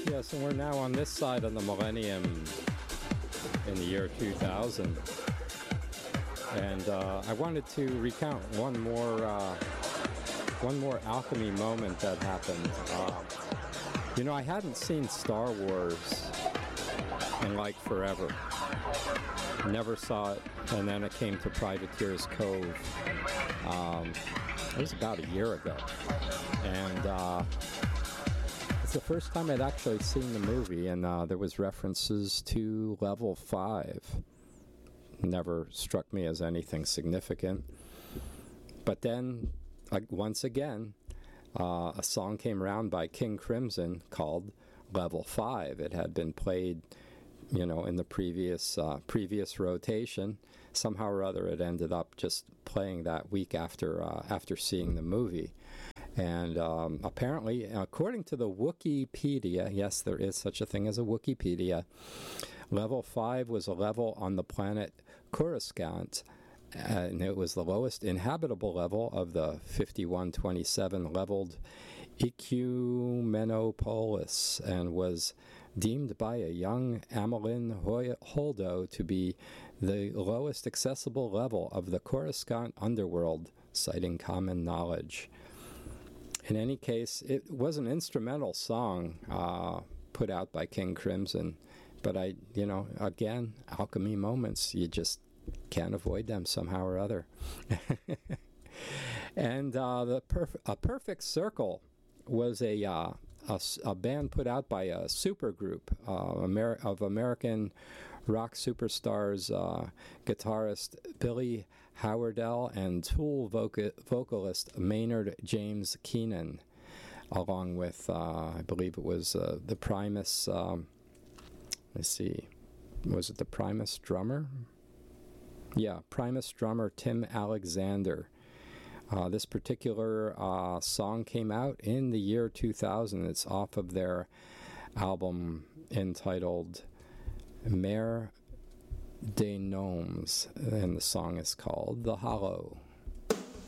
Yes, and we're now on this side of the millennium in the year 2000. And I wanted to recount one more alchemy moment that happened. I hadn't seen Star Wars in like forever. Never saw it, and then it came to Privateer's Cove. It was about a year ago. And it's the first time I'd actually seen the movie, and there was references to Level 5. Never struck me as anything significant. But then, once again, a song came around by King Crimson called Level 5. It had been played, in the previous rotation. Somehow or other, it ended up just playing that week after seeing the movie. And apparently, according to the Wikipedia, yes, there is such a thing as a Wikipedia, Level 5 was a level on the planet Coruscant, and it was the lowest inhabitable level of the 5127 leveled Ecumenopolis, and was deemed by a young Amelin Holdo to be the lowest accessible level of the Coruscant underworld, citing common knowledge. In any case, it was an instrumental song put out by King Crimson, but again, alchemy moments, you just can't avoid them somehow or other. And A Perfect Circle was a band put out by a supergroup of American rock superstars, guitarist Billy Howerdel and Tool vocalist Maynard James Keenan, along with, I believe it was the Primus, let's see, was it the Primus drummer? Yeah, Primus drummer Tim Alexander. This particular song came out in the year 2000. It's off of their album entitled Mare des Gnomes, and the song is called The Hollow.